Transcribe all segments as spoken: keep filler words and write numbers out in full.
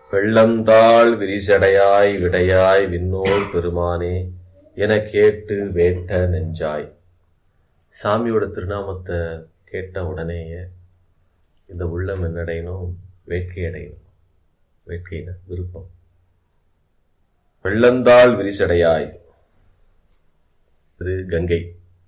வெள்ளந்தாள் விரிசடையாய் விடையாய் விண்ணோர் பெருமானே என கேட்டு வேட்ட நெஞ்சாய். சாமியோட திருநாமத்தை கேட்ட உடனேயே இந்த உள்ளம் என்னடையணும்? வேட்கை அடையணும். வேட்கையின விருப்பம். வெள்ளந்தாள் விரிசடையாய் திரு கங்கை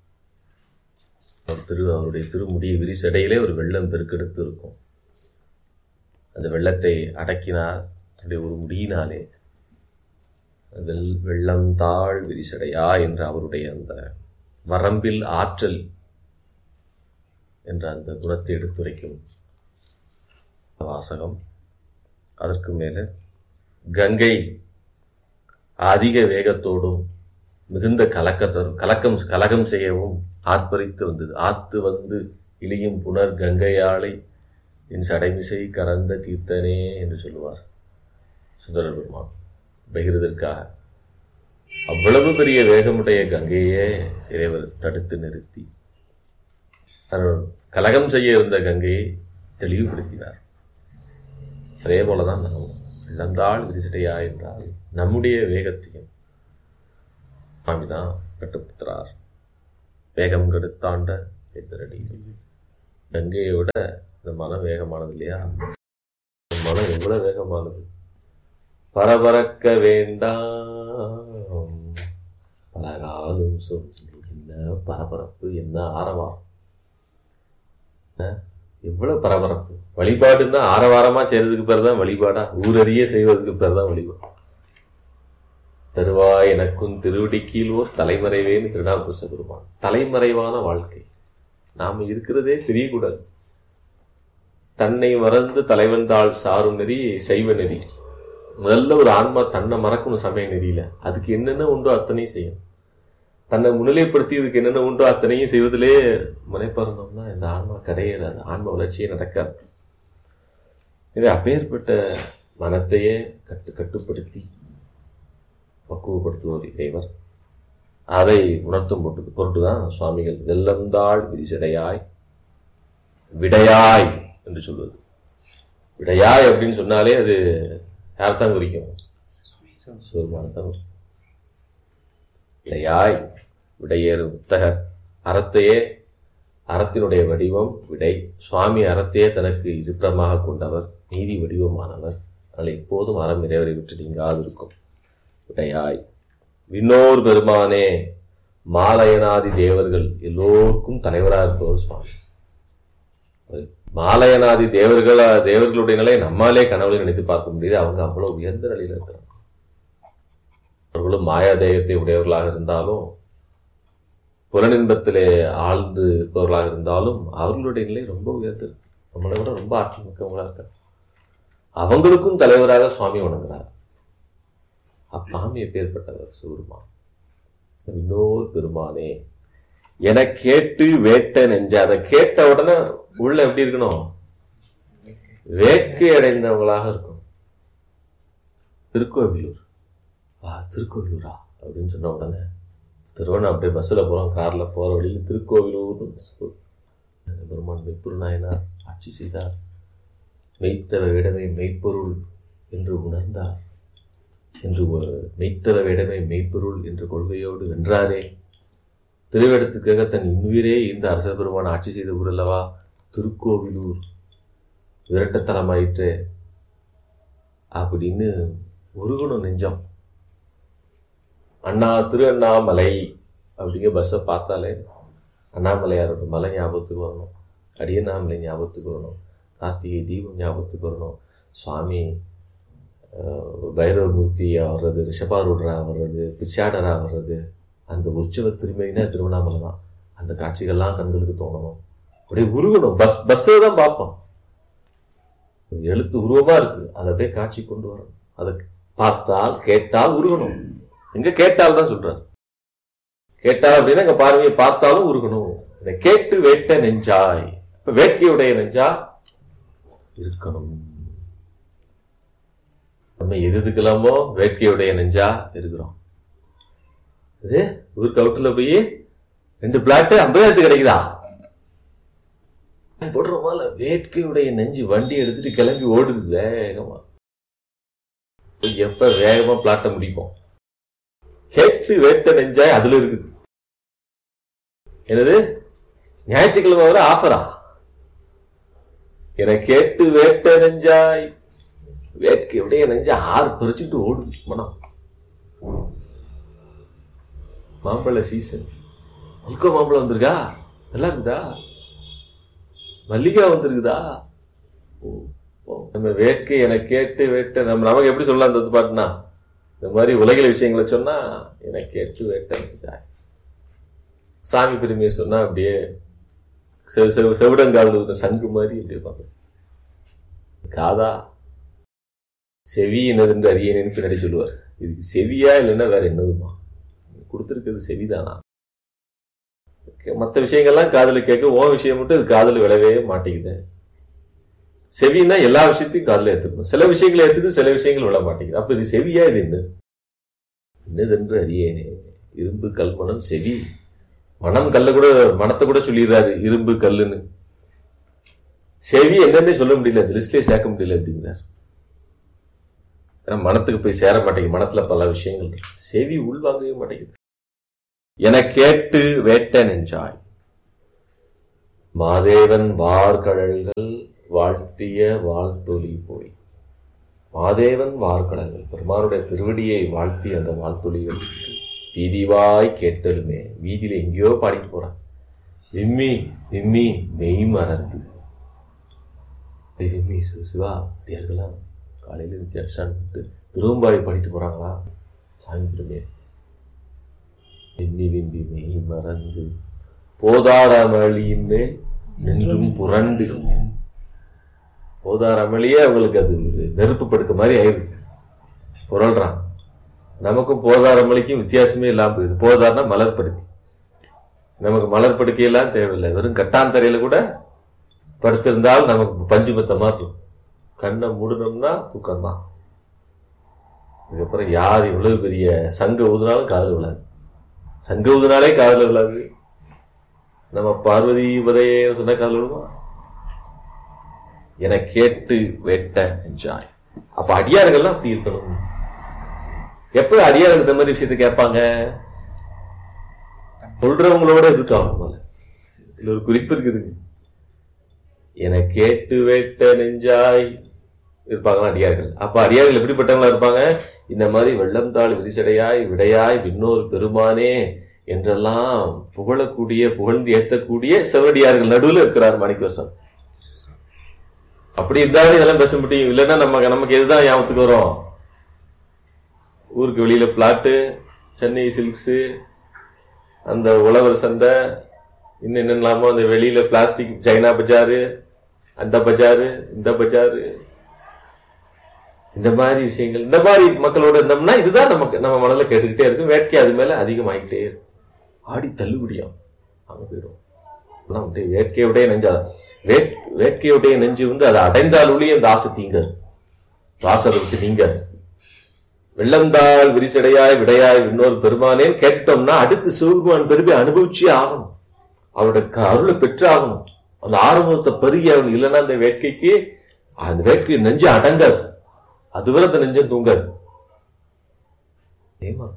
திரு அவருடைய திருமுடி விரிசடையிலே ஒரு வெள்ளம் பெருக்கெடுத்து இருக்கும். அந்த வெள்ளத்தை அடக்கினார் அவருடைய ஒரு முடியினாலே. வெள் வெள்ளந்தாள் விரிசடையா என்ற அவருடைய அந்த வரம்பில் ஆற்றல் என்ற அந்த குணத்தை எடுத்துரைக்கும் வாசகம். அதற்கு மேல கங்கை அதிக வேகத்தோடும் மிகுந்த கலக்கத்தோடும் கலக்கம் கலகம் செய்யவும் ஆர்ப்பரித்து வந்தது. ஆத்து வந்து இழியும் புனர் கங்கையாளை என் சடைமிசை கறந்த தீர்த்தனே என்று சொல்லுவார் சுந்தரர் பெருமான் பகிர்வதற்காக. அவ்வளவு பெரிய வேகமுடைய கங்கையே இறைவர் தடுத்து நிறுத்தி கலகம் செய்ய இருந்த கங்கையை தெளிவுபடுத்தினார். அதே போலதான் நாம் இழந்தாள் விரிசடையா என்றால் நம்முடைய வேகத்தையும் சுவாமிதான் கட்டுப்படுத்துறார். வேகம் கெடுத்தாண்ட எதிரடி. கங்கையோட இந்த மனம் வேகமானது இல்லையா? மனம் எவ்வளவு வேகமானது! பரபரக்க வேண்டாம் பலகாலும் சொல்லி. என்ன பரபரப்பு, என்ன ஆரவாரம்! எவ்வளவு பரபரப்பு! வழிபாடுன்னா ஆரவாரமா செய்யறதுக்கு பேர் தான் வழிபாடா? ஊரறிய செய்வதற்கு பேர் தான் வழிபாடு. தருவாய் எனக்கும் திருவடி கீழோர் தலைமறைவேன்னு திருநாவுக்கரசு பெருமான். தலைமறைவான வாழ்க்கை நாம இருக்கிறதே தெரியக்கூடாது. தன்னை மறந்து தலைவன் தாள் சாரும் நெறி சைவ நெறி. முதல்ல ஒரு ஆன்மா தன்னை மறக்கணும் சமய நெறியில. அதுக்கு என்னென்ன உண்டோ அத்தனையும் செய்யும். தன்னை முன்னிலைப்படுத்தி இதுக்கு என்னென்ன உண்டோ அத்தனையும் செய்வதிலே முனைப்பாருந்தோம்னா இந்த ஆன்மா கிடையாது. ஆன்மா வளர்ச்சியே நடக்காது. இது அப்பேற்பட்ட மனத்தையே கட்டு கட்டுப்படுத்தி பக்குவப்படுத்துவோர் இறைவர். அதை உணர்த்தும் பொருட்டு பொருட்டுதான் சுவாமிகள் வெள்ளந்தாள் விரிசடையாய் விடையாய் என்று சொல்வது. விடையாய் அப்படின்னு சொன்னாலே அது யார்தான் குறிக்கும்? சிவபெருமானைத்தான் குறிக்கும். விடையாய் விடையேறு புத்தகர். அறத்தையே அறத்தினுடைய வடிவம் விடை. சுவாமி அறத்தையே தனக்கு இருப்பிடமாக கொண்டவர், நீதி வடிவமானவர். அதனால் எப்போதும் அறம் இறைவரை விட்டு நீங்காது இருக்கும். விடையாய் விண்ணோர் பெருமானே மாலயனாதி தேவர்கள் எல்லோருக்கும் தலைவராக இருப்பவர் சுவாமி. மாலயனாதி தேவர்கள் தேவர்களுடைய நிலை நம்மாலே கனவுல நினைத்து பார்க்க முடியுது. அவங்க அவ்வளவு உயர்ந்த நிலையில இருக்கிறாங்க. அவர்களும் மாயாதேயத்தை உடையவர்களாக இருந்தாலும் புலனின்பத்திலே ஆழ்ந்து இருப்பவர்களாக இருந்தாலும் அவர்களுடைய நிலை ரொம்ப உயர்ந்தது. நம்மளை விட ரொம்ப ஆற்றல் மிக்கவங்களா இருக்காங்க. அவங்களுக்கும் தலைவராக சுவாமி வணங்குறார். அப்பாமி எப்பேற்பட்டவர் சிவபெருமான். இன்னொரு பெருமானே என கேட்டு வேட்ட நெஞ்ச. அதை கேட்ட உடனே உள்ள எப்படி இருக்கணும்? வேட்கை அடைந்தவங்களாக இருக்கணும். திருக்கோவிலூர் வா திருக்கோவிலூரா அப்படின்னு சொன்ன உடனே திருவண்ணா அப்படியே பஸ்ல போறோம், கார்ல போற வழியில் திருக்கோவிலூர் பெருமான் மெய்ப்பொருள் நாயனார் ஆட்சி செய்தார். மெய்த்தவ விடமை மெய்ப்பொருள் என்று உணர்ந்தார் என்று மெய்த்தவ விடமை மெய்ப்பொருள் என்ற கொள்கையோடு வென்றாரே. திருவேடத்துக்காக தன் இன்னுயிரே இந்த அரசர் பெருமான் ஆட்சி செய்த ஊர் அல்லவா திருக்கோவிலூர். விரட்டத்தனமாயிற்று அப்படின்னு உருகணும் நெஞ்சம். அண்ணா திரு அண்ணாமலை அப்படிங்கிற பஸ்ஸை பார்த்தாலே அண்ணாமலையாரோட மலை ஞாபகத்துக்கு வரணும், அடியண்ணாமலை ஞாபகத்துக்கு வரணும், கார்த்திகை தீபம் ஞாபகத்துக்கு வரணும், சுவாமி பைரவமூர்த்தியா வர்றது, ரிஷபாரூடரா வர்றது, பிச்சாடரா வர்றது. அந்த உற்சவ திருமையினா திருவண்ணாமலை தான். அந்த காட்சிகள்லாம் கண்களுக்கு தோணணும், அப்படியே உருகணும். பஸ் பஸ்ஸில் தான் பார்ப்போம். எழுத்து உருவமா இருக்கு, அதை அப்படியே காட்சி கொண்டு வரணும். அதை பார்த்தால் கேட்டால் உருகணும். எங்க கேட்டால் தான் சொல்றாரு. கேட்டால் அப்படின்னா எங்க பார்வையை பார்த்தாலும் உருகணும். இதை கேட்டு வேட்ட நெஞ்சாய். இப்ப வேட்கையுடைய நெஞ்சா இருக்கணும். நம்ம எதுக்கலாமோ வேட்கையுடைய நெஞ்சா இருக்கிறோம். இது ஊருக்கு அவுட்டுல போய் ரெண்டு பிளாட்டு ஐம்பதாயிரத்து கிடைக்குதா போடுறோமா? வேட்கையுடைய நெஞ்சு வண்டி எடுத்துட்டு கிளம்பி ஓடுது வேகமா. எப்ப வேகமா பிளாட்ட முடிப்போம். கேட்டு வேட்ட நெஞ்சாய் அதுல இருக்குது. என்னது ஞாயிற்றுக்கிழமை வர ஆஃபரா? என கேட்டு வேட்ட நெஞ்சாய், வேட்கை விடைய நெஞ்சா ஆறு பறிச்சுட்டு ஓடுது மனம். மாம்பழ சீசன், மல்கோ மாம்பழம் வந்திருக்கா, நல்லா இருக்குதா, மல்லிகா வந்திருக்குதா. நம்ம வேட்கை என கேட்டு வேட்ட நம்ம நமக்கு எப்படி சொல்லலாம் அந்த பாட்டுனா, இந்த மாதிரி உலகில விஷயங்களை சொன்னா என கேட்டு வேட்ட சாமி பெருமையை சொன்னா அப்படியே செவிடங்கால சங்கு மாதிரி அப்படியே பார்க்க. காதா செவி என்னதுன்னு அறியேன்னு பின்னாடி சொல்லுவார். இதுக்கு செவியா இல்லைன்னா வேற என்னதுமா கொடுத்துருக்குது செவிதானா? மற்ற விஷயங்கள்லாம் காதுல கேட்க, ஓ விஷயம் மட்டும் இது காதுல விழவே மாட்டேங்குது. செவின்னா எல்லா விஷயத்தையும் காதுல ஏத்துக்கணும், சில விஷயங்களை ஏத்துக்கு, சில விஷயங்கள் விழ மாட்டேங்குது. அப்ப இது செவியா, இது என்னது என்னதென்று அறியேனே. இரும்பு கல் மனம் செவி, மனம் கல்ல கூட மனத்தை கூட சொல்லிடுறாரு இரும்பு கல்லுன்னு. செவி என்னன்னே சொல்ல முடியல, அந்த லிஸ்ட்லயே சேர்க்க முடியல அப்படிங்கிறார். மனத்துக்கு போய் சேர மாட்டேங்குது, மனத்துல பல விஷயங்கள், செவி உள்வாங்கவே மாட்டேங்குது. என கேட்டு வேட்ட நெஞ்சாய், மாதேவன் வார்கடல்கள் வாழ்த்திய வாழ்த்தொலி போய். மாதேவன் வார்கடல்கள், பெருமானுடைய திருவடியை வாழ்த்தி அந்த வாழ்த்தொலிகள் வீதிவாய் கேட்டலுமே. வீதியில எங்கேயோ பாடிட்டு போறான். விம்மி விம்மி மெய் மறந்து விம்மி சிவா தேர்களா காலையில இருந்துச்சு திரும்பாய் பாடிட்டு போறாங்களா சாமி பெருமையை. விம்மி விம்பி மெய் மறந்து போதார அமளியின் மேல் நின்றும் புரண்டு. போதார அமளியே அவங்களுக்கு அது நெருப்பு படுக்க மாதிரி ஆயிருக்கு, புரள்றான். நமக்கும் போதார மலைக்கும் வித்தியாசமே இல்லாம போயிடுது. போதார்னா மலர் படுக்கை, நமக்கு மலர் படுக்கையெல்லாம் தேவையில்லை. வெறும் கட்டான் தரையில கூட படுத்திருந்தால் நமக்கு பஞ்சு மத்த மாதிரி இருக்கும். கண்ணை மூடணும்னா தூக்கம் தான். அதுக்கப்புறம் யார் இவ்வளவு பெரிய சங்க ஊதுனாலும் காதல் விழாது, சங்க ஊதுனாலே காதல் விழாது. நம்ம பார்வதி உதய சொன்ன காதல் விழுமா? என கேட்டு வெட்ட என்ஜாய். அப்ப அடியார்கள்லாம் அப்படி இருக்கணும். எப்ப அடியார்கள் இந்த மாதிரி விஷயத்த கேட்பாங்க? சொல்றவங்களோட எதிர்க்காம இதுல ஒரு குறிப்பு இருக்குது. என கேட்டு வேட்ட நெஞ்சாய் இருப்பாங்களா அடியார்கள். அப்ப அடியார்கள் எப்படிப்பட்டவங்களா இருப்பாங்க? இந்த மாதிரி வெள்ளம் தாள் விரிசடையாய் விடையாய் விண்ணோர் பெருமானே என்றெல்லாம் புகழக்கூடிய, புகழ்ந்து ஏற்றக்கூடிய செவடியார்கள் நடுவில் இருக்கிறார் மாணிக்கவாசகர். அப்படி இருந்தாலும் இதெல்லாம் பேச முடியும். இல்லைன்னா நம்ம நமக்கு எதுதான் ஞாபகத்துக்கு வரும்? ஊருக்கு வெளியில பிளாட்டு, சென்னை சில்க்ஸ், அந்த உழவர் சந்தை, இன்னும் என்னெல்லாமோ அந்த வெளியில பிளாஸ்டிக் சைனா பஜாரு, அந்த பஜாரு, இந்த பஜாரு, இந்த மாதிரி விஷயங்கள். இந்த மாதிரி மக்களோட இருந்தோம்னா இதுதான் நமக்கு நம்ம மனதில் கேட்டுக்கிட்டே இருக்கும். வேட்கை அது மேல அதிகமாகிட்டே இருக்கும். ஆடி தள்ளுபடியும் அங்க போயிடும். வேட்கையுடைய நெஞ்சா வேட் வேட்கையுடைய நெஞ்சு வந்து அதை அடைந்தால் ஒளியே அந்த ஆசை தீங்காது, ஆசை விட்டு நீங்க. வெள்ளந்தாள் விரிசடையாய் விடையாய் இன்னொரு பெருமானே கேட்டுட்டோம்னா அடுத்து சிவபெருமான் பெருமை அனுபவிச்சே ஆகணும், அவருடைய அருளை பெற்று ஆகணும். அந்த ஆரம்பத்தை பெருகி ஆகணும். இல்லைன்னா அந்த வேட்கைக்கு அந்த வேட்கை நெஞ்சு அடங்காது, அதுவரை அந்த நெஞ்சம் தூங்காது. ஏமா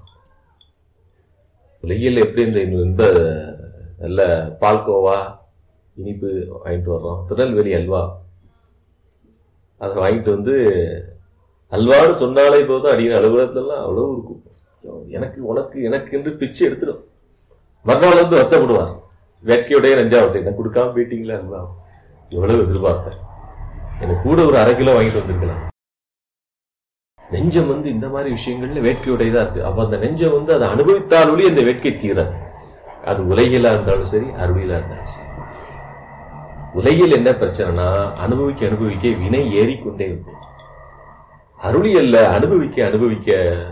உலகில் எப்படி இந்த இன்ப நல்ல பால்கோவா இனிப்பு வாங்கிட்டு வர்றோம், திருநெல்வேலி அல்வா, அதை வாங்கிட்டு வந்து அல்வான்னு சொன்னாலே போதும் அடிக்கிற அலுவலகத்துலாம் அவ்வளவு இருக்கும். எனக்கு உனக்கு எனக்கு என்று பிச்சு எடுத்துடும். மறுநாள் வந்து வருத்தப்படுவார், வேட்கையுடைய நெஞ்சாவத்தை எனக்கு கொடுக்காம போயிட்டீங்களா அல்வா, எவ்வளவு எதிர்பார்த்தேன், எனக்கு கூட ஒரு அரை கிலோ வாங்கிட்டு வந்திருக்கலாம். நெஞ்சம் வந்து இந்த மாதிரி விஷயங்கள்ல வேட்கையுடையதா இருக்கு. அப்ப அந்த நெஞ்சம் வந்து அதை அனுபவித்தாலொழி அந்த வேட்கை தீராது. அது உலகிலா இருந்தாலும் சரி, அருளிலா இருந்தாலும் சரி. உலகில் என்ன பிரச்சனைனா அனுபவிக்க அனுபவிக்க வினை ஏறிக்கொண்டே இருக்கும். அருளி அல்ல, அனுபவிக்க அனுபவிக்க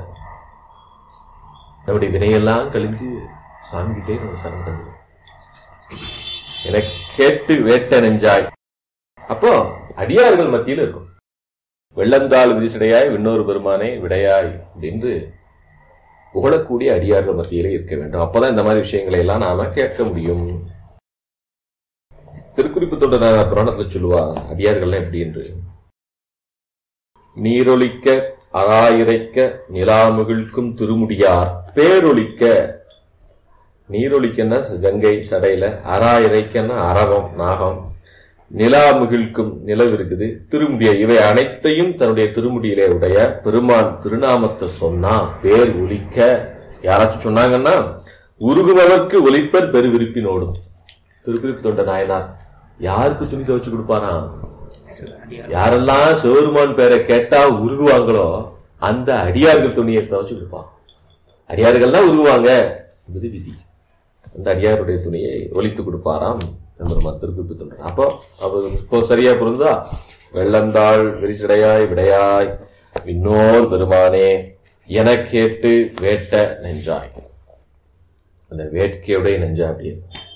நம்முடைய வினையெல்லாம் கழிஞ்சு சாமிகிட்டே நம்ம சரணடைஞ்சோம். என கேட்டு வேட்ட நெஞ்சாய். அப்போ அடியார்கள் மத்தியில் இருக்கும். வெள்ளந்தாள் விரிசடையாய் விண்ணோர் பெருமானே விடையாய் என்று புகழக்கூடிய அடியார்கள் மத்தியிலே இருக்க வேண்டும். அப்பதான் இந்த மாதிரி விஷயங்களை எல்லாம் நாம கேட்க முடியும். திருக்குறிப்பு தொண்டர் புராணத்துல சொல்லுவார் அடியார்கள் எப்படி என்று. நீரொலிக்க அராயிரைக்க நிலாமுகிழ்க்கும் திருமுடியார் பேரொழிக்க. நீரொழிக்கன்னா கங்கை சடையில, அராயிரைக்கன்னா அரவம் நாகம், நிலாமுகிழ்க்கும் நிலவு இருக்குது, திருமுடிய, இவை அனைத்தையும் தன்னுடைய திருமுடியிலே உடைய பெருமான் திருநாமத்தை சொன்னா பேர் ஒலிக்க. யாராச்சும் சொன்னாங்கன்னா உருகுபவர்க்கு ஒலிப்பர் பெருவிருப்பினோடும். திருக்குறிப்பு தொண்ட நாயனார் யாருக்கு துணி துவைச்சு கொடுப்பாராம்? யாரெல்லாம் சிவருமான் பேரை கேட்டா உருகுவாங்களோ அந்த அடியார்கள் துணியை துவைச்சு கொடுப்பான். அடியார்கள்லாம் உருகுவாங்க என்பது விதி. அந்த அடியாருடைய துணியை ஒலித்து கொடுப்பாராம் பெருமான் திருக்குறிப்பு தொண்டர். அப்போ அப்ப இப்போ சரியா புரிந்தா? வெள்ளந்தாள் விரிசடையாய் விடையாய் விண்ணோர் பெருமானே என கேட்டு வேட்ட நெஞ்சாய். அந்த வேட்கையுடைய நெஞ்சா அப்படியே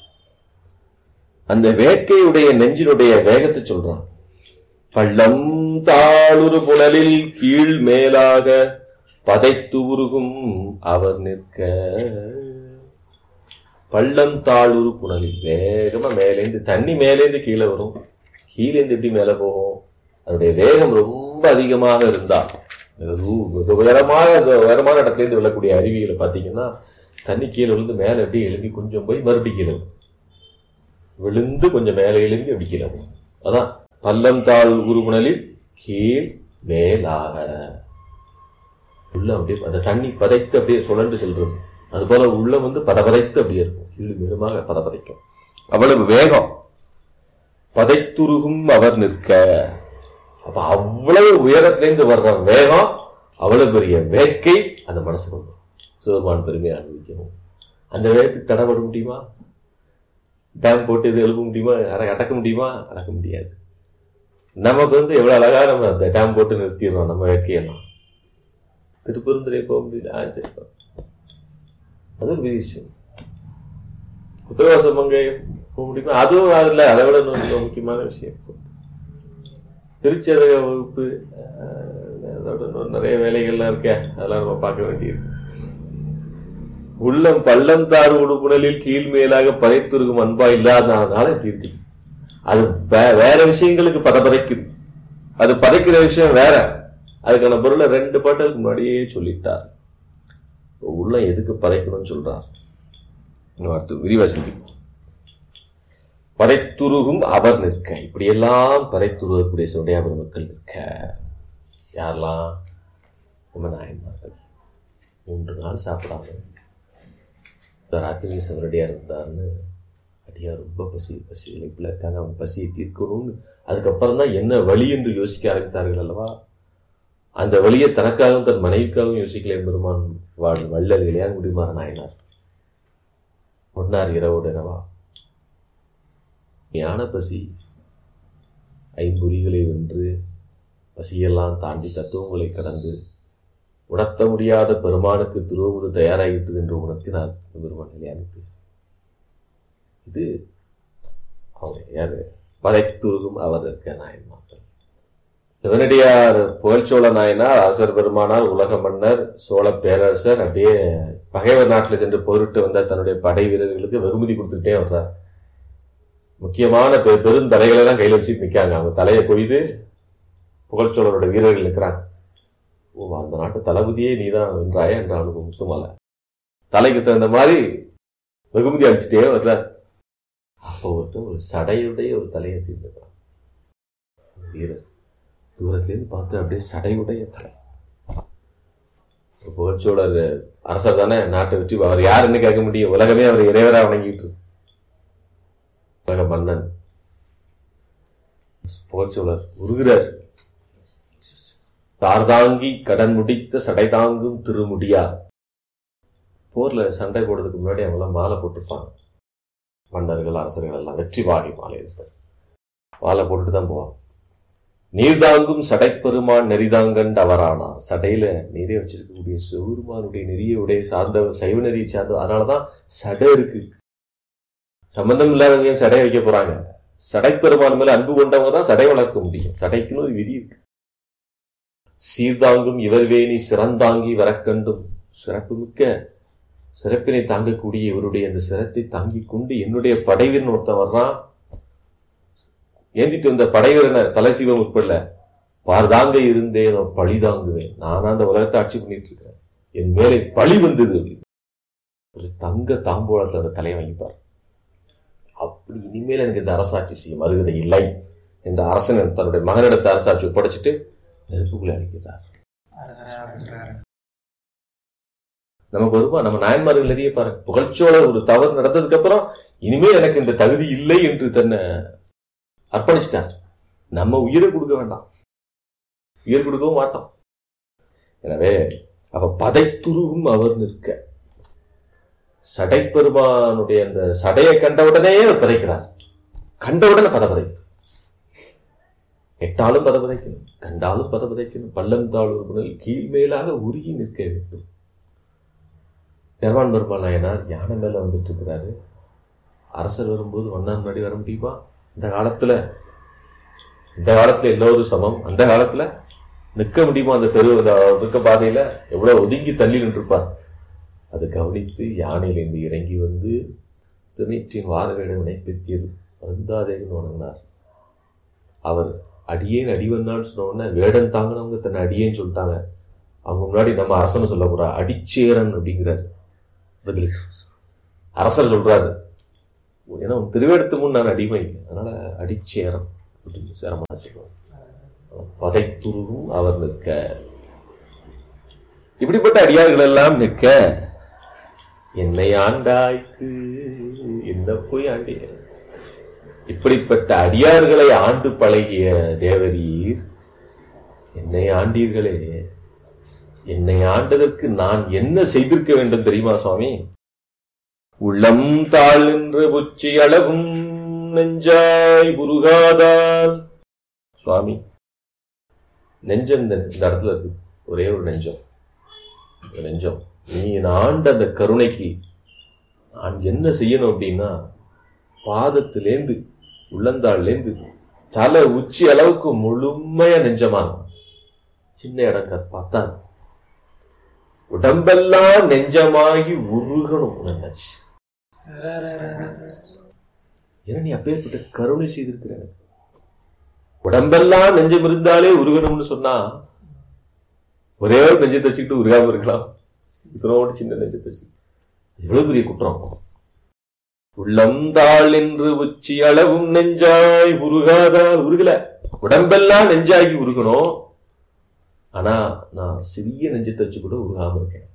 அந்த வேட்கையுடைய நெஞ்சினுடைய வேகத்தை சொல்றான். பள்ளம் தாளுரு புனலில் கீழ் மேலாக பதைத்து உருகும் அவர் நிற்க. பள்ளம் தாளுரு புனலில் வேகமா மேலேந்து தண்ணி மேலேந்து கீழே வரும், கீழேந்து எப்படி மேல போகும்? அதனுடைய வேகம் ரொம்ப அதிகமாக இருந்தா உயரமான உயரமான இடத்துல இருந்து விழக்கூடிய அருவிகளை பார்த்தீங்கன்னா தண்ணி கீழே விழுந்து மேலே எப்படி எழும்பி கொஞ்சம் போய் மறுபடியும் கீழே விழுந்து கொஞ்சம் மேலே எழும்பி அப்படி கீழே போகும். அதான் பள்ளம் தாழ் உருகுணலில் கீழ் மேலாக உள்ள அப்படியே அந்த தண்ணி பதைத்து அப்படியே சுழன்று செல்றது. அது போல உள்ள வந்து பதபதைத்து அப்படியே இருக்கும், கீழ் மேலுமாக பதபதைக்கும். அவ்வளவு வேகம். பதைத்துருகும் அவர் நிற்க. அப்ப அவ்வளவு உயரத்திலிருந்து வர்ற வேகம், அவ்வளவு பெரிய வேட்கை அந்த மனசுக்கு வந்து சிவபெருமான் பெருமையை அனுபவிக்கணும். அந்த வேகத்துக்கு தடைபட முடியுமா? டேம் போட்டு இது எழுப்ப முடியுமா? அடக்க முடியுமா? அடக்க முடியாது. நமக்கு வந்து எவ்வளவு அழகா நம்ம அந்த டேம் போட்டு நிறுத்திடுறோம் நம்ம வேட்கையெல்லாம். திருப்பெருந்துறை போக முடியல, ஆச்சரியம். அது ஒரு பெரிய விஷயம். உத்தரவாசம் அங்கே போக முடியுமா? அதுவும் அதுல அதை விட முக்கியமான விஷயம். திருச்சதக வகுப்பு அதோட நிறைய வேலைகள்லாம் இருக்க, அதெல்லாம் நம்ம பார்க்க வேண்டியிருக்கு. உள்ளம் பள்ளம் தாறு உடுப்புணலில் கீழ் மேலாக பதைத்துருக்கும் அன்பா இல்லாதனால இப்படி இருக்கு. அது வேற விஷயங்களுக்கு பதப்பதைக்குது. அது பதைக்கிற விஷயம் வேற. அதுக்கான பொருளை ரெண்டு பாட்டுக்கு முன்னாடியே சொல்லிட்டார். உள்ள எதுக்கு பதைக்கணும்னு சொல்றார். அடுத்து விரிவாசி. பதைத்துருகும் அவர் நிற்க. இப்படியெல்லாம் பதைத்துருகக்கூடிய சிவடைய பெருமக்கள் நிற்க. யாரெல்லாம்? நம்ம நாயன்மார்கள். மூன்று நாள் சாப்பிடாம ராத்திரி சிவனடியார் இருந்தாருன்னு அடியார் ரொம்ப பசி பசி இழைப்புல இருக்காங்க, அவங்க பசியை தீர்க்கணும்னு அதுக்கப்புறம் தான் என்ன வழி என்று யோசிக்க ஆரம்பித்தார்கள் அல்லவா? அந்த வழியை தனக்காகவும் தன் மனைவிக்காகவும் யோசிக்கல பெருமான் வாழ் வள்ளல் இளையான் முடிமாற நாயனார் ஒன்னார் இரவோடு இரவா ஞான பசி ஐம்பொறிகளை வென்று பசியெல்லாம் தாண்டி தத்துவங்களை கடந்து உணர்த்த முடியாத பெருமானுக்கு திருவுவது தயாராகிட்டது என்று உணர்த்தினார் பெருமான் இளையானுக்கு. இது அவங்க யாரு? பதைத்துருகும் அவர் இருக்க நாயன்மார்கள். சிவனடியார் புகழ்ச்சோழ நாயனார், அரசர் பெருமானார், உலக மன்னர், சோழ பேரரசர் அப்படியே பகைவர் நாட்டில் சென்று போரிட்டு வந்த தன்னுடைய படை வீரர்களுக்கு வெகுமதி கொடுத்துக்கிட்டே வர்றார். முக்கியமான பெருந்தலைகளை எல்லாம் கையில் வச்சுட்டு நிற்காங்க. அவங்க தலையை கொய்து புகழ்ச்சோழரோட வீரர்கள் இருக்கிறாங்க. ஓ, அந்த நாட்டு தளபதியே நீதான் வென்றாய என்ற அனுபவம் முத்துமால தலைக்கு தகுந்த மாதிரி வெகுமதி அடிச்சுட்டே வர்றார். அப்போ ஒருத்தர் ஒரு சடையுடைய ஒரு தலையை வச்சுருக்கிறான் வீரர். தூரத்திலேருந்து பார்த்து அப்படியே சடையுடைய தலை. புகழ்ச்சோழர் அரசர் தானே, நாட்டை வச்சு அவர் யாருன்னு கேட்க முடியும்? உலகமே அவர் இறைவராக வணங்கிட்டு இருக்கு. உலக மன்னன் புகழ்ச்சோழர் உருகிறார். தார்தாங்கி கடன் முடித்த சடை தாங்கும் திருமுடியார். போர்ல சண்டை போடுறதுக்கு முன்னாடி அவங்களாம் மாலை போட்டுருப்பாங்க. மன்னர்கள் அரசர்கள் எல்லாம் வெற்றி வாகை மாலை இருப்பார். மாலை போட்டுட்டு தான் போவாங்க. நீர்தாங்கும் சடைப்பெருமான் நெறிதாங்கண்டு அவரானார். சடையில நீரே வச்சிருக்கக்கூடிய சிவபெருமானுடைய நெறியுடைய சார்ந்தவர், சைவ நெறியை சார்ந்தவர். அதனாலதான் சடை இருக்கு. சம்பந்தம் இல்லாதவங்க சடை வைக்க போறாங்க. சடைப்பெருமான் மேல அன்பு கொண்டவங்க தான் சடை வளர்க்க முடியும். சடைக்குன்னு ஒரு விதி இருக்கு. சீர்தாங்கும் இவர்வேணி சிறந்தாங்கி வரக்கண்டும். சிறப்பு மிக்க சிறப்பினை தாங்கக்கூடிய இவருடைய அந்த சிரத்தை தாங்கி கொண்டு என்னுடைய படைவீரன் ஒருத்தன் வர்றான். ஏந்திட்டு வந்த படைவீரனை தலை சீவம் உட்படல பார்தாங்க இருந்தேன் பழி தாங்குவேன். நானா அந்த உலகத்தை ஆட்சி பண்ணிட்டு இருக்கிறேன், என் மேலே பழி வந்தது அப்படின்னு ஒரு தங்க தாம்போலத்தில் அந்த தலையை வாங்கிப்பார். அப்படி இனிமேல் எனக்கு இந்த அரசாட்சி செய்யும் அருகதை இல்லை என்ற அரசன் தன்னுடைய மகனிடத்த அரசாட்சி ஒப்படைச்சிட்டு நெருப்புக்குள்ளே அழைக்கிறார். நமக்கு வருமா? நம்ம நாயன்மார்கள் நிறைய பாருங்க, புகழ்ச்சியோட ஒரு தவறு நடந்ததுக்கு அப்புறம் இனிமேல் எனக்கு இந்த தகுதி இல்லை என்று தன்னை அர்ப்பணிச்சிட்டார். நம்ம உயிரை கொடுக்க வேண்டாம், உயிர் கொடுக்கவும் மாட்டோம். எனவே அவ பதைத்துருவும் அவர் நிற்க, சடைப்பெருமானுடைய அந்த சடையை கண்டவுடனே பதைக்கிறார். கண்டவுடனே பதபதை, எட்டாலும் பதபதைக்கணும், கண்டாலும் பதபதைக்கணும். பள்ளம் தாழ்வுகள் கீழ்மேலாக உருகி நிற்க வேண்டும். பெருமான் பெருமாள் நாயனார் யானை மேல வந்துட்டு இருக்கிறாரு. அரசர் வரும்போது ஒன்னான் முன்னாடி வர முடியுமா? இந்த காலத்துல இந்த காலத்துல எல்லோரும் சமம். அந்த காலத்துல நிற்க முடியுமா? அந்த தெரு இருக்க பாதையில எவ்வளவு ஒதுங்கி தள்ளி நின்றுப்பார். அதை கவனித்து யானையிலிருந்து இறங்கி வந்து திருநீற்றின் வார வேடவினை பெற்றியது அருந்தாதேகன் வணங்கினார். அவர் அடியேன் அடிவன்னான்னு சொன்ன உடனே வேடன் தாங்கினவங்க தன்னை அடியேன்னு சொல்லிட்டாங்க. அவங்க முன்னாடி நம்ம அரசனை சொல்லக்கூடா, அடிச்சேரன் அப்படிங்கிறாரு பதிலுக்கு. அரசர் சொல்றாரு, ஏன்னா திருவேடத்து முன் நான் அடிமை, அதனால அடிச்சேரன் அப்படின்னு சேரமான சொல்லுவாங்க. பதைத்துருவும் அவர் நிற்க, இப்படிப்பட்ட அடியார்கள் எல்லாம் நிற்க, என்னை ஆண்டாய்க்கு என்ன போய் ஆண்டிய. இப்படிப்பட்ட அடியார்களை ஆண்டு பழகிய தேவரீர் என்னை ஆண்டீர்களே, என்னை ஆண்டதற்கு நான் என்ன செய்திருக்க வேண்டும் தெரியுமா சுவாமி? உள்ளம் தாழ் என்ற உச்சி அளவும் நெஞ்சாய் புருகாதால். சுவாமி, நெஞ்சம் இந்த இடத்துல இருக்கு, ஒரே ஒரு நெஞ்சம். நெஞ்சம் நீ ஆண்ட அந்த கருணைக்கு நான் என்ன செய்யணும் அப்படின்னா, பாதத்திலேந்து உள்ளந்தாள்லேந்து தலை உச்சி அளவுக்கு முழுமையா நெஞ்சமான, சின்ன இடம் பார்த்தாங்க, உடம்பெல்லாம் நெஞ்சமாகி உருகணும் நினைச்சு. ஏன்னா நீ அப்பேற்பட்ட கருணை செய்திருக்கிற. உடம்பெல்லாம் நெஞ்சம் இருந்தாலே உருகணும்னு சொன்னா ஒரே ஒரு நெஞ்சத்தை வச்சுக்கிட்டு உருகாம இருக்கலாம். இத்தனோடு சின்ன நெஞ்சத்தை வச்சு எவ்வளவு பெரிய குற்றம். உள்ளந்தாள் என்று உச்சி அளவும் நெஞ்சாய் உருகாதால். உருகல, உடம்பெல்லாம் நெஞ்சாகி உருகணும். ஆனா நான் சிறிய நெஞ்சத்தை வச்சு கூட உருகாம இருக்கேன்.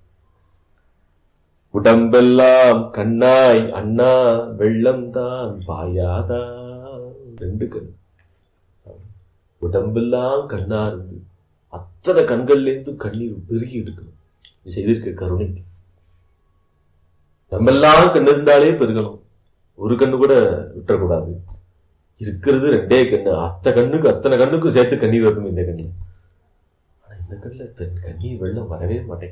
உடம்பெல்லாம் கண்ணாய் அண்ணா வெள்ளம் தான் பாயாதா. ரெண்டு கண், உடம்பெல்லாம் கண்ணா இருந்து அத்தனை கண்கள்ல இருந்து கண்ணீர் பெருகி எடுக்கணும். நீ செய்திருக்க கருணைக்கு. நம்மெல்லாம் கண்ணு இருந்தாலே பெருகணும், ஒரு கண்ணு கூட விட்டுறக்கூடாது. இருக்கிறது ரெண்டே கண்ணு, அத்தனை கண்ணுக்கு அத்தனை கண்ணுக்கும் சேர்த்து கண்ணீர் வரணும் இந்த கண்ணு. ஆனா இந்த கண்ணுல தன் கண்ணீர் வெள்ளம் வரவே மாட்டேன்.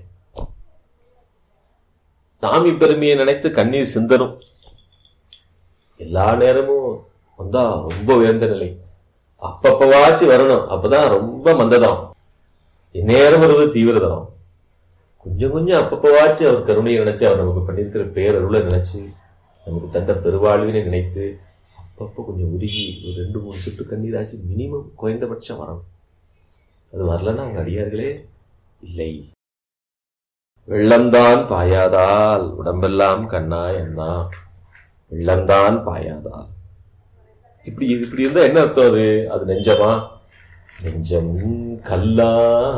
சாமி பெருமையை நினைத்து கண்ணீர் சிந்தனும். எல்லா நேரமும் வந்தா ரொம்ப உயர்ந்த நிலை, அப்பப்பவாச்சு வரணும், அப்பதான் ரொம்ப மந்ததம். இந்நேரம் வருவது தீவிரதனம். கொஞ்சம் கொஞ்சம் அப்பப்பவாச்சு அவர் கருணையை நினைச்சு, அவர் நமக்கு பண்ணியிருக்கிற பேரருளை நினைச்சு, நமக்கு தந்த பெருவாழ்வினை நினைத்து அப்பப்போ கொஞ்சம் உருகி ஒரு ரெண்டு மூணு சுட்டு கண்ணீராச்சு மினிமம் குறைந்தபட்சம் வரணும். அது வரலன்னா அவங்க அடியார்களே இல்லை. வெள்ளம்தான் பாயாதால் உடம்பெல்லாம் கண்ணாய் அண்ணா, வெள்ளம்தான் பாயாதால். இப்படி இப்படி இருந்தா என்ன அர்த்தம்? அது அது நெஞ்சமா? நெஞ்சம் கல்லா,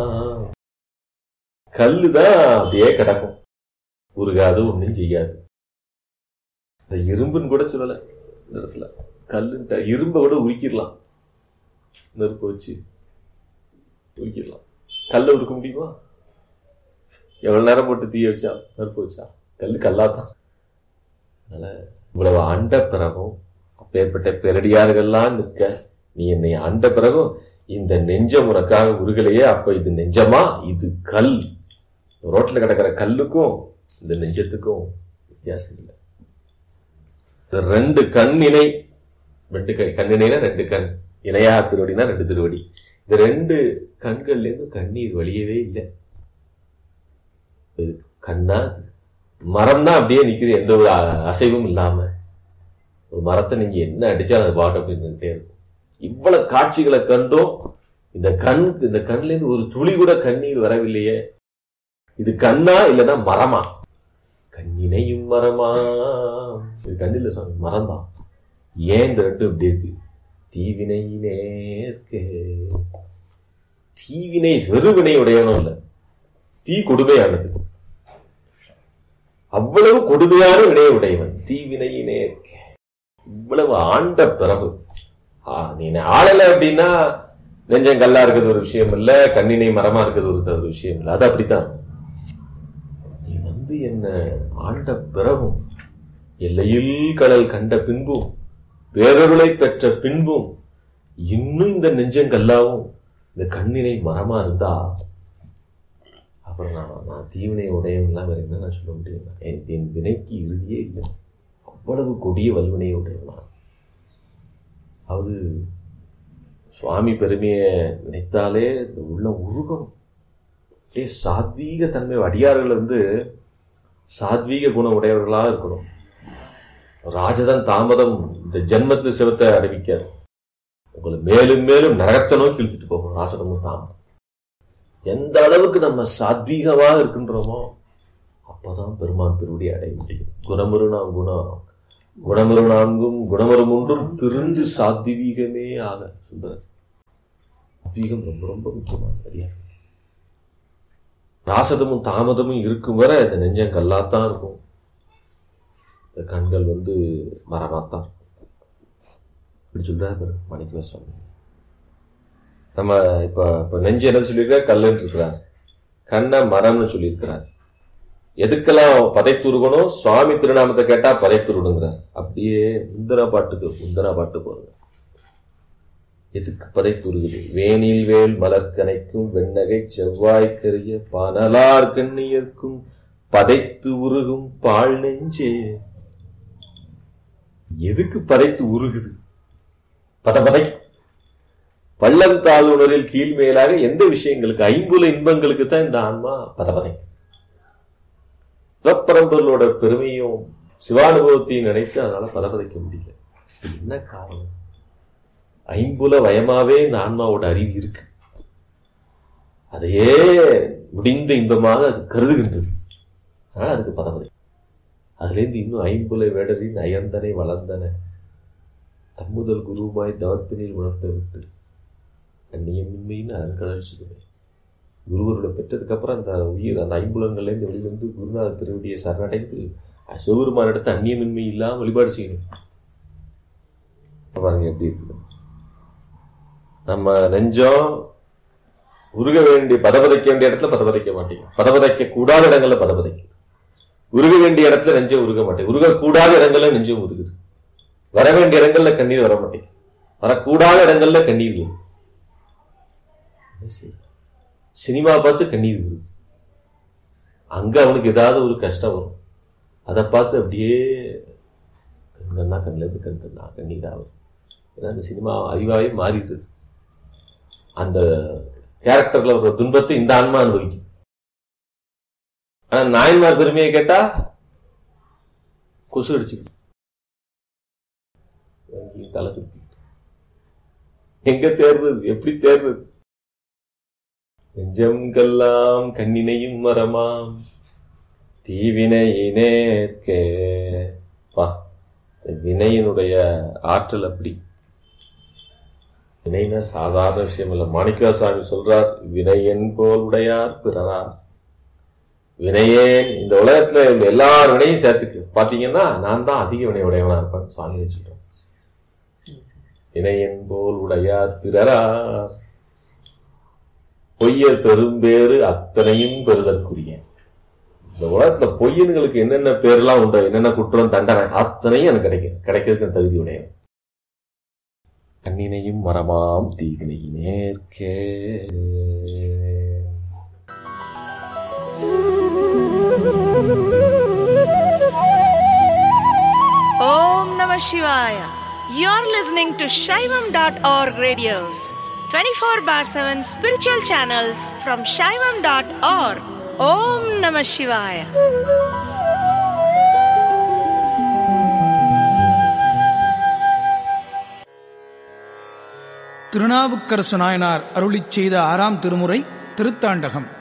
கல்லுதான் அப்படியே கிடக்கும், உருகாது, ஒன்னும் செய்யாது. இந்த இரும்புன்னு கூட சொல்லல இந்த இடத்துல, கல்லுன்ட்ட இரும்பை கூட உருக்கிடலாம், நெருப்பு வச்சு உருக்கிடலாம். கல்லை உருக்க முடியுமா? எவ்வளவு நேரம் போட்டு தீய வச்சா நெருப்பு வச்சா கல்லு கல்லாதான். அதனால இவ்வளவு ஆண்ட பிறகும், அப்பேற்பட்ட பெரடியார்கள்லாம் நிற்க, நீ என்னை ஆண்ட பிறகும் இந்த நெஞ்சம் உனக்காக உருகலையே, அப்ப இது நெஞ்சமா? இது கல். ரோட்ல கிடக்கிற கல்லுக்கும் இந்த நெஞ்சத்துக்கும் வித்தியாசம் இல்லை. ரெண்டு கண் இணை, ரெண்டு கண் கண்ணிணைனா ரெண்டு கண், இணையா திருவடினா ரெண்டு திருவடி. இந்த ரெண்டு கண்கள்ல இருந்து கண்ணீர் வழியவே இல்லை. இது கண்ணா? மரம் தான் அப்படியே நிக்குது, எந்த ஒரு அசைவும் இல்லாம. ஒரு மரத்தை நீங்க என்ன அடிச்சா அது பாட்டு அப்படின்னு இருக்கும். இவ்வளவு காட்சிகளை கண்டும் இந்த கண் இந்த கண்ல இருந்து ஒரு துளி கூட கண்ணீர் வரவில்லையே, இது கண்ணா இல்லைன்னா மரமா? கண்ணினையும் மரமா, இது கண்ணில் சுவாமி மரம்தான். ஏன் இந்த ரெண்டும் இப்படி இருக்கு? தீவினை நேர்க்கே. தீவினை வெறுவினை உடையவனும் இல்ல, தீ கொடுமையானது, அவ்வளவு கொடுமையான வினையை உடையவன். தீவினை நேர்க்கே, இவ்வளவு ஆண்ட பிறகு நீ ஆளல அப்படின்னா நெஞ்சங்கல்லா இருக்கிறது ஒரு விஷயம் இல்ல, கண்ணினை மரமா இருக்கிறது ஒரு விஷயம் இல்ல. அது அப்படித்தான். நீ வந்து என்ன ஆண்ட பிறகும், எல்லையில் கடல் கண்ட பின்பும், பேரருளை பெற்ற பின்பும், இன்னும் இந்த நெஞ்சங்கல்லாவும் இந்த கண்ணினை மரமா இருந்தா அப்புறம் நான் நான் தீவினை உடையவன்லாம் வேற என்ன நான் சொல்ல முடியும்? என் வினைக்கு இறுதியே இல்லை, அவ்வளவு கொடிய வல்வினை உடையவனா. அது சுவாமி பெருமையை நினைத்தாலே இந்த உள்ள உருகணும். ஏ சாத்வீக தன்மை, அடியார்கள் வந்து சாத்வீக குணம் உடையவர்களாக இருக்கணும். ராஜதன் தாமதம் இந்த ஜென்மத்து சிவத்தை அறிவிக்காது, உங்களை மேலும் மேலும் நரகத்தை நோக்கி இழுத்துட்டு போகும். ராசதமும் தாமதம் எந்த அளவுக்கு நம்ம சாத்வீகமாக இருக்கின்றோமோ அப்பதான் பெருமான் திருவடி அடைய முடியும். குணமுறு நாம் குணம் குணமுறு நான்கும் குணமுறு மூன்றும் திருந்து சாத்வீகமே ஆக. சுந்தரர் சாத்வீகம் ரொம்ப ரொம்ப முக்கியமான சரியா. ராசதமும் தாமதமும் இருக்கும் வரை இந்த நெஞ்சம் கல்லாத்தான் இருக்கும், இந்த கண்கள் வந்து மரமாத்தான் இருக்கும். இப்படி சொல்றாரு மாணிக்க சுவாமி. நம்ம இப்ப இப்ப நெஞ்சு என்ன சொல்லியிருக்காரு? கல்லுன்னு இருக்கிறார், கண்ணை மரம்னு சொல்லியிருக்கிறார். எதுக்கெல்லாம் பதைத்துருகணும்? சுவாமி திருநாமத்தை கேட்டா பதைத்துருடுங்கிறார். அப்படியே முந்தன பாட்டுக்கு முந்தன பாட்டு போறது. எதுக்கு பதைத்துருகுது? வேணில் வேல் மலர்கனைக்கும் வெண்ணகை செவ்வாய்க்கரிய பனலார் கண்ணியர்க்கும் பதைத்து உருகும் பால் நெஞ்சே. எதுக்கு பதைத்து உருகுது? பத பதை பள்ளம் தாழ்வுணரில் கீழ்மேலாக எந்த விஷயங்களுக்கு? ஐம்புல இன்பங்களுக்கு தான் இந்த ஆன்மா பதபதை. சிவப்பரம்பொருளோட பெருமையும் சிவானுபவத்தையும் நினைத்து அதனால பதபதைக்க முடியல. என்ன காரணம்? ஐம்புல வயமாவே இந்த ஆன்மாவோட அறிவு இருக்கு, அதையே முடிந்த இன்பமாக அது கருதுகின்றது. அதனால அதுக்கு பதபதை. அதுல இருந்து இன்னும் ஐம்புல வேடரின் அயர்ந்தனை வளர்ந்தன தம்முதல் குருவாய் தவத்தினில் உணர்த்த விட்டு கண்ணியமின்மைன்னு அறங்கடல் சொல்லுவேன். குருவரோட பெற்றதுக்கு அப்புறம் அந்த உயிர் அந்த ஐம்புலங்கள்ல இருந்து வெளியிலிருந்து குருநாத திருவடியை சரணடைந்து சிவபெருமான் இடத்த அந்நியமின்மை இல்லாம வழிபாடு செய்யணும். பாருங்க எப்படி இருக்கு. நம்ம நெஞ்சம் உருக வேண்டிய பதபதைக்க வேண்டிய இடத்துல பதபதைக்க மாட்டேங்குது, பதபதைக்க கூடாத இடங்கள்ல பதபதைக்குது. உருக வேண்டிய இடத்துல நெஞ்சம் உருக மாட்டேங்குது, உருக கூடாத இடங்கள்ல நெஞ்சம் உருகுது. வர வேண்டிய இடங்கள்ல கண்ணீர் வர மாட்டேங்குது, வரக்கூடாத இடங்கள்ல கண்ணீர் வருது. சினிமா பார்த்து கண்ணீர் வருது, அங்க அவனுக்கு ஏதாவது ஒரு கஷ்டம் வரும், அதை பார்த்து அப்படியே கண்ணா கண்ணில் இருந்து கண் கண்ணா கண்ணீர் ஆகுது. ஏன்னா அந்த சினிமா அறிவாவே மாறிடுது. அந்த கேரக்டர்ல ஒரு துன்பத்தை இந்த ஆன்மா அனுபவிக்குது. ஆனா நாயன்மார் பெருமையை கேட்டா கொசு அடிச்சுக்கிட்டு தலை துப்பி எங்க தேர்றது? எப்படி தேர்றது? நெஞ்சம்கெல்லாம் கண்ணினையும் மரமாம் தீவினையினேற்கே. பா, வினையினுடைய ஆற்றல் அப்படி. வினைனா சாதாரண விஷயம் இல்ல. மாணிக்க சாமி சொல்றார், வினையன் போல் உடையார் பிறரார். வினையேன் இந்த உலகத்துல எல்லார் வினையும் சேர்த்துக்கு பாத்தீங்கன்னா நான் தான் அதிக வினை உடையவனா இருப்பேன் சுவாமி சொல்றேன். வினையன் போல் உடையார் பிறரார் பொய்யர் பெரும்பேறு அத்தனையும் பெறுதற்குரிய. இந்த உலகத்துல பொய்யன்களுக்கு என்னென்ன பேர்லாம் உண்டு, என்னென்ன குற்றம் தண்டனை அத்தனையும் எனக்கு கிடைக்கும், கிடைக்கிறதுக்கு தகுதி உடையவன். கண்ணினையும் மரமாம் தீவினையினேற்கே. Om Namah Shivaya. You're listening to Shaivam dot org radios, twenty-four bar seven spiritual channels from Shaivam dot org. Om Namah Shivaya. Thirunavukkarasu Nayanar அருளிச் செய்த ஆறாம் திருமுறை திருத்தாண்டகம்.